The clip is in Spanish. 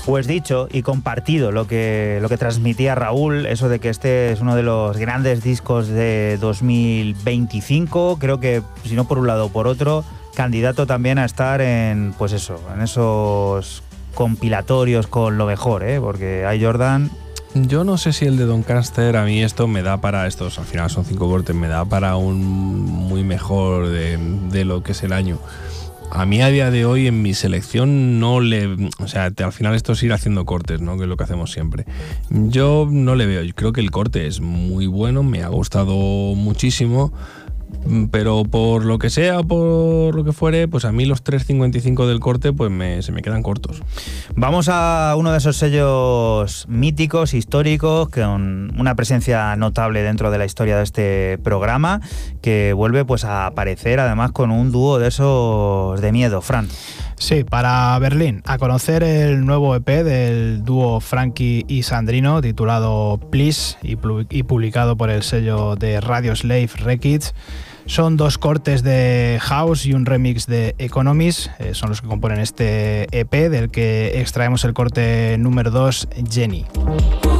Pues dicho y compartido lo que transmitía Raúl, eso de que este es uno de los grandes discos de 2025, creo que si no por un lado o por otro, candidato también a estar en, pues eso, en esos compilatorios con lo mejor, porque hay Jordan. Yo no sé si el de Doncaster, a mí esto me da para estos, al final son 5 cortes, me da para un muy mejor de lo que es el año. A mí a día de hoy en mi selección no le... O sea, al final esto es ir haciendo cortes, ¿no? Que es lo que hacemos siempre. Yo no le veo, yo creo que el corte es muy bueno, me ha gustado muchísimo, pero por lo que sea, por lo que fuere, pues a mí los 3.55 del corte pues se me quedan cortos. Vamos a uno de esos sellos míticos, históricos, con una presencia notable dentro de la historia de este programa, que vuelve pues a aparecer además con un dúo de esos de miedo, Fran. Sí, para Berlín, a conocer el nuevo EP del dúo Frankie y Sandrino, titulado Please y publicado por el sello de Radio Slave Records. Son 2 cortes de House y un remix de Economies, son los que componen este EP, del que extraemos el corte número 2, Jenny.